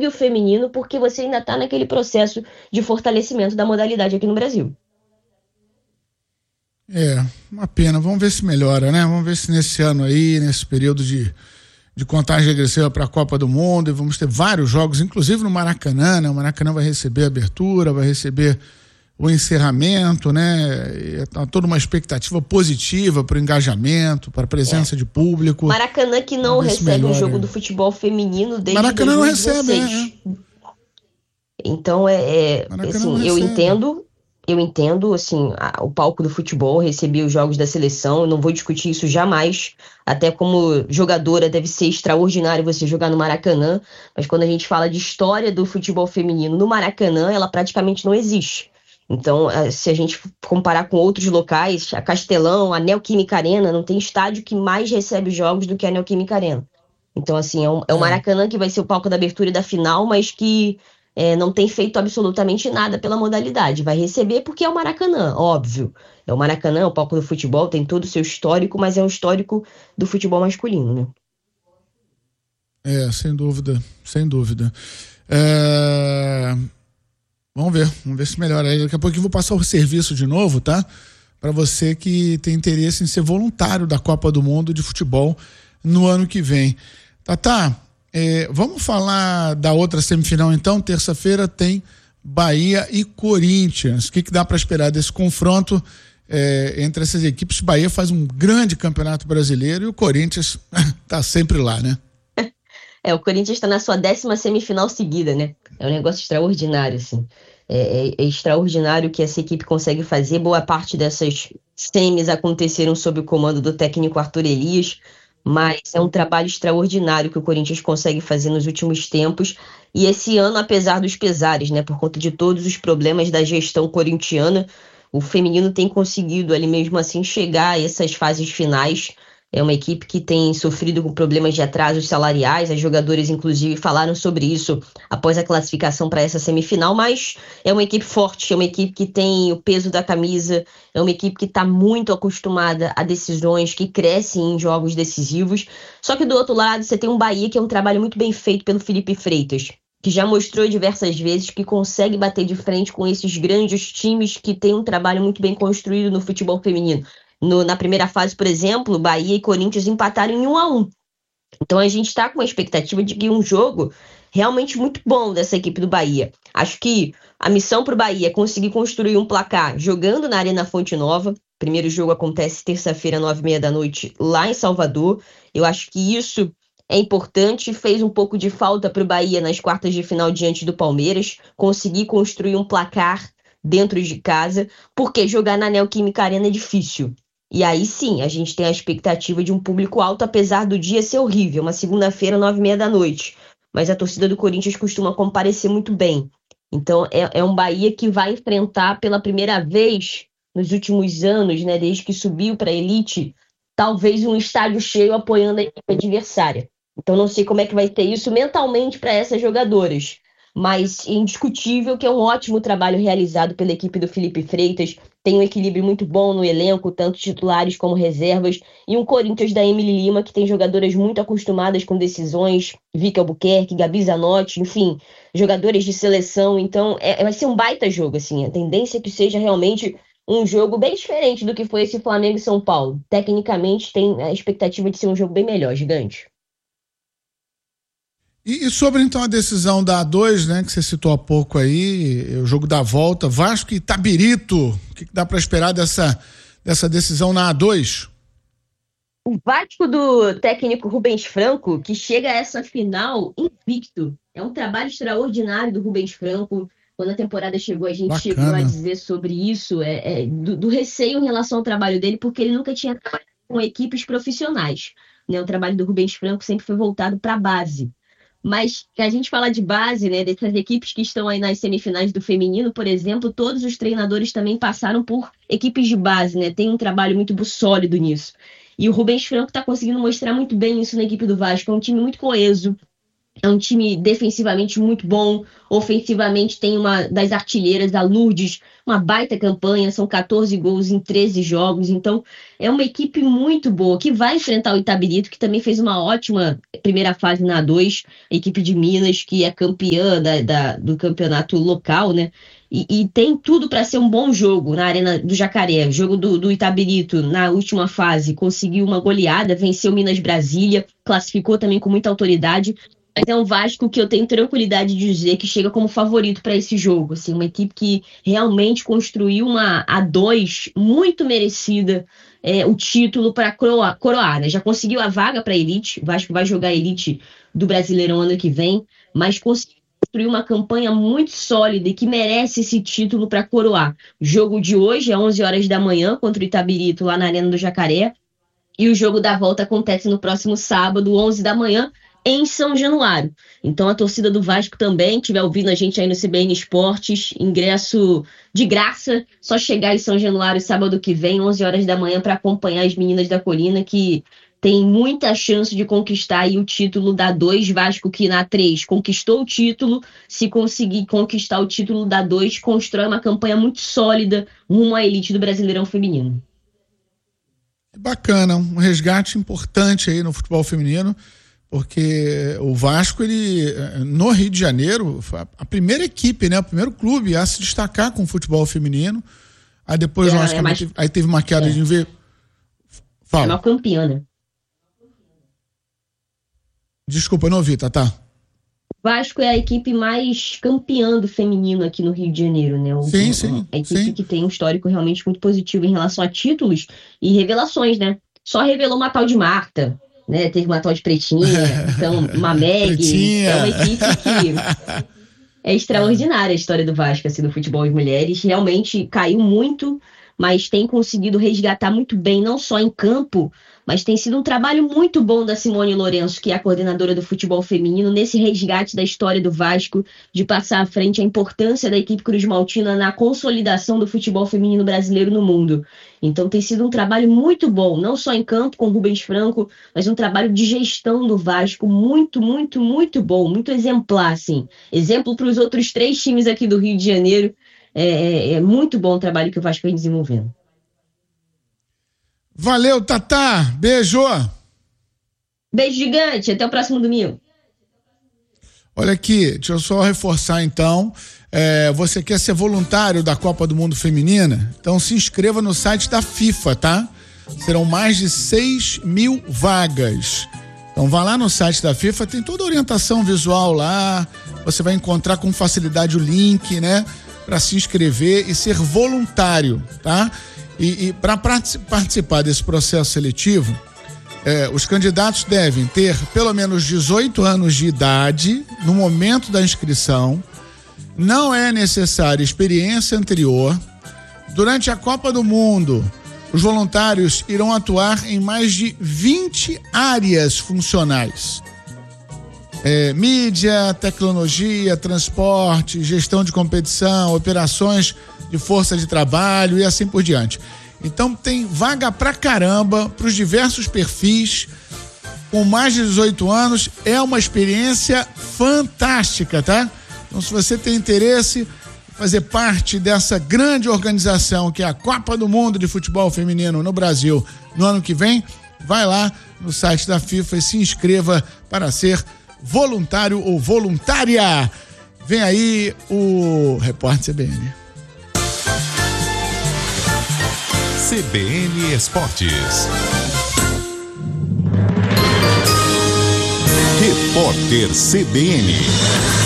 julgue o feminino porque você ainda está naquele processo de fortalecimento da modalidade aqui no Brasil. Uma pena. Vamos ver se melhora, né? Vamos ver se nesse ano aí, nesse período de contagem regressiva para a Copa do Mundo, e vamos ter vários jogos, inclusive no Maracanã, né? O Maracanã vai receber a abertura, vai receber o encerramento, né? E toda uma expectativa positiva para o engajamento, para a presença de público. Maracanã que não recebe um jogo do futebol feminino desde Maracanã 2016. não recebe, Então, assim, eu entendo, assim, o palco do futebol, receber os jogos da seleção, eu não vou discutir isso jamais, até como jogadora deve ser extraordinário você jogar no Maracanã, mas quando a gente fala de história do futebol feminino no Maracanã, ela praticamente não existe. Então, se a gente comparar com outros locais, a Castelão, a Neoquímica Arena, não tem estádio que mais recebe jogos do que a Neoquímica Arena. Então, assim, é o Maracanã que vai ser o palco da abertura e da final, mas que não tem feito absolutamente nada pela modalidade. Vai receber porque é o Maracanã, óbvio. É o Maracanã, é o palco do futebol, tem todo o seu histórico, mas é um histórico do futebol masculino, né? Sem dúvida, sem dúvida. Vamos ver se melhora aí. Daqui a pouco eu vou passar o serviço de novo, tá? Para você que tem interesse em ser voluntário da Copa do Mundo de futebol no ano que vem. Tá. Vamos falar da outra semifinal então. Terça-feira tem Bahia e Corinthians. O que dá para esperar desse confronto entre essas equipes? Bahia faz um grande campeonato brasileiro e o Corinthians tá sempre lá, né? O Corinthians está na sua 10ª semifinal seguida, né? É um negócio extraordinário, assim. É extraordinário o que essa equipe consegue fazer. Boa parte dessas semis aconteceram sob o comando do técnico Arthur Elias, mas é um trabalho extraordinário que o Corinthians consegue fazer nos últimos tempos. E esse ano, apesar dos pesares, né, por conta de todos os problemas da gestão corintiana, o feminino tem conseguido ali mesmo assim chegar a essas fases finais. É uma equipe que tem sofrido com problemas de atrasos salariais. As jogadoras, inclusive, falaram sobre isso após a classificação para essa semifinal, mas é uma equipe forte, é uma equipe que tem o peso da camisa, é uma equipe que está muito acostumada a decisões que crescem em jogos decisivos. Só que do outro lado, você tem um Bahia que é um trabalho muito bem feito pelo Felipe Freitas, que já mostrou diversas vezes que consegue bater de frente com esses grandes times que têm um trabalho muito bem construído no futebol feminino. Na primeira fase, por exemplo, Bahia e Corinthians empataram em 1-1. Então a gente está com a expectativa de que um jogo realmente muito bom dessa equipe do Bahia. Acho que a missão para o Bahia é conseguir construir um placar jogando na Arena Fonte Nova. O primeiro jogo acontece terça-feira, 9h30 da noite, lá em Salvador. Eu acho que isso é importante, fez um pouco de falta para o Bahia nas quartas de final diante do Palmeiras, conseguir construir um placar dentro de casa, porque jogar na Neoquímica Arena é difícil. E aí sim, a gente tem a expectativa de um público alto, apesar do dia ser horrível, uma segunda-feira, 9h30 da noite. Mas a torcida do Corinthians costuma comparecer muito bem. Então é um Bahia que vai enfrentar pela primeira vez nos últimos anos, né, desde que subiu para a elite, talvez um estádio cheio apoiando a equipe adversária. Então não sei como é que vai ter isso mentalmente para essas jogadoras. Mas é indiscutível que é um ótimo trabalho realizado pela equipe do Felipe Freitas. Tem um equilíbrio muito bom no elenco, tanto titulares como reservas, e um Corinthians da Emily Lima, que tem jogadoras muito acostumadas com decisões, Vicky Albuquerque, Gabi Zanotti, enfim, jogadores de seleção. Então vai ser um baita jogo, assim. A tendência é que seja realmente um jogo bem diferente do que foi esse Flamengo e São Paulo. Tecnicamente tem a expectativa de ser um jogo bem melhor, gigante. E sobre então a decisão da A2, né, que você citou há pouco aí, o jogo da volta, Vasco e Itabirito, o que dá para esperar dessa decisão na A2? O Vasco do técnico Rubens Franco, que chega a essa final invicto. É um trabalho extraordinário do Rubens Franco. Quando a temporada chegou, a gente chegou a dizer sobre isso, do receio em relação ao trabalho dele, porque ele nunca tinha trabalhado com equipes profissionais, né? O trabalho do Rubens Franco sempre foi voltado para a base. Mas a gente fala de base, né, dessas equipes que estão aí nas semifinais do feminino, por exemplo, todos os treinadores também passaram por equipes de base, né? Tem um trabalho muito sólido nisso. E o Rubens Franco está conseguindo mostrar muito bem isso na equipe do Vasco. É um time muito coeso, É um time defensivamente muito bom, ofensivamente tem uma das artilheiras, a Lourdes, uma baita campanha, são 14 gols em 13 jogos, então é uma equipe muito boa, que vai enfrentar o Itabirito, que também fez uma ótima primeira fase na A2, a equipe de Minas, que é campeã do campeonato local, né? E tem tudo para ser um bom jogo na Arena do Jacaré. O jogo do Itabirito, na última fase, conseguiu uma goleada, venceu Minas Brasília, classificou também com muita autoridade. Mas é um Vasco que eu tenho tranquilidade de dizer que chega como favorito para esse jogo. Assim, uma equipe que realmente construiu uma A2 muito merecida, o título para coroar, né? Já conseguiu a vaga para a Elite. O Vasco vai jogar a Elite do Brasileirão ano que vem, mas conseguiu construir uma campanha muito sólida e que merece esse título para coroar. O jogo de hoje é 11 horas da manhã contra o Itabirito lá na Arena do Jacaré. E o jogo da volta acontece no próximo sábado, 11 da manhã, em São Januário. Então a torcida do Vasco também, estiver ouvindo a gente aí no CBN Esportes, ingresso de graça, só chegar em São Januário sábado que vem, 11 horas da manhã, para acompanhar as meninas da Colina, que tem muita chance de conquistar aí o título da 2, Vasco que na 3 conquistou o título, se conseguir conquistar o título da 2, constrói uma campanha muito sólida rumo à elite do Brasileirão Feminino. Bacana, um resgate importante aí no futebol feminino, porque o Vasco, ele, no Rio de Janeiro, foi a primeira equipe, né, o primeiro clube a se destacar com o futebol feminino. Aí depois, aí teve uma queda de ver. Fala. É uma campeã, né? Desculpa, não ouvi, Tatá. O Vasco é a equipe mais campeã do feminino aqui no Rio de Janeiro, né? Sim. A equipe que tem um histórico realmente muito positivo em relação a títulos e revelações, né? Só revelou uma tal de Marta, né? Teve uma tal de Pretinha, então uma Meg. É uma equipe que é extraordinária a história do Vasco, assim, do futebol de mulheres. Realmente caiu muito, mas tem conseguido resgatar muito bem, não só em campo, mas tem sido um trabalho muito bom da Simone Lourenço, que é a coordenadora do futebol feminino, nesse resgate da história do Vasco, de passar à frente a importância da equipe Cruz Maltina na consolidação do futebol feminino brasileiro no mundo. Então tem sido um trabalho muito bom, não só em campo com Rubens Franco, mas um trabalho de gestão do Vasco muito, muito, muito bom, muito exemplar, assim. Exemplo para os outros 3 times aqui do Rio de Janeiro. É muito bom o trabalho que o Vasco vem desenvolvendo. Valeu, Tatá. Beijo. Beijo gigante. Até o próximo domingo. Olha aqui, deixa eu só reforçar então. Você quer ser voluntário da Copa do Mundo Feminina? Então se inscreva no site da FIFA, tá? Serão mais de 6.000 vagas. Então vá lá no site da FIFA, tem toda a orientação visual lá. Você vai encontrar com facilidade o link, né? Para se inscrever e ser voluntário, tá? E para participar desse processo seletivo, os candidatos devem ter pelo menos 18 anos de idade no momento da inscrição. Não é necessária experiência anterior. Durante a Copa do Mundo, os voluntários irão atuar em mais de 20 áreas funcionais. Mídia, tecnologia, transporte, gestão de competição, operações de força de trabalho e assim por diante. Então tem vaga pra caramba para os diversos perfis. Com mais de 18 anos, é uma experiência fantástica, tá? Então se você tem interesse em fazer parte dessa grande organização que é a Copa do Mundo de Futebol Feminino no Brasil no ano que vem, vai lá no site da FIFA e se inscreva para ser voluntário ou voluntária. Vem aí o Repórter CBN. CBN Esportes. Repórter CBN.